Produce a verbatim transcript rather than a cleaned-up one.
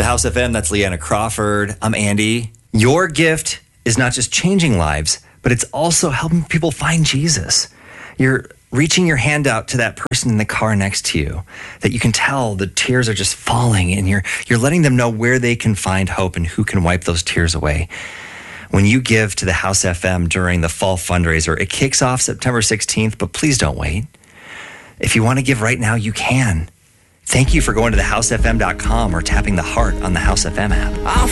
The House F M, that's Leanna Crawford. I'm Andy. Your gift is not just changing lives, but it's also helping people find Jesus. You're reaching your hand out to that person in the car next to you that you can tell the tears are just falling, and you're you're letting them know where they can find hope and who can wipe those tears away. When you give to the House F M during the fall fundraiser, it kicks off September sixteenth, but please don't wait. If you want to give right now, you can. Thank you for going to the house f m dot com or tapping the heart on the House F M app. I'll